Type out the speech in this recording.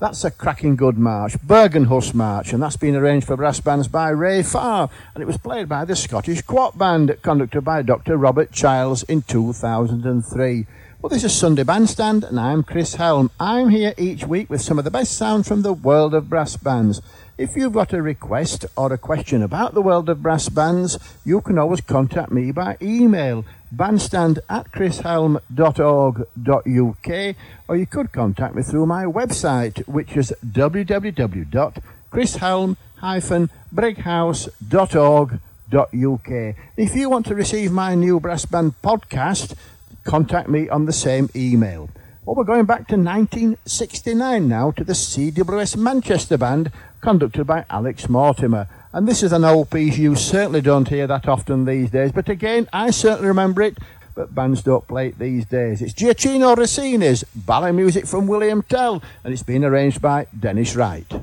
That's a cracking good march, Bergenhus March, and that's been arranged for brass bands by Ray Farr, and it was played by the Scottish Quat Band, conducted by Dr. Robert Childs in 2003. Well, this is Sunday Bandstand, and I'm Chris Helm. I'm here each week with some of the best sound from the world of brass bands. If you've got a request or a question about the world of brass bands, you can always contact me by email, bandstand@chrishelm.org.uk, or you could contact me through my website, which is www.chrishelm-brighouse.org.uk. If you want to receive my new brass band podcast, contact me on the same email. Well, we're going back to 1969 now, to the CWS Manchester Band, conducted by Alex Mortimer. And this is an old piece you certainly don't hear that often these days, but again, I certainly remember it, but bands don't play it these days. It's Giacchino Rossini's ballet music from William Tell, and it's been arranged by Dennis Wright.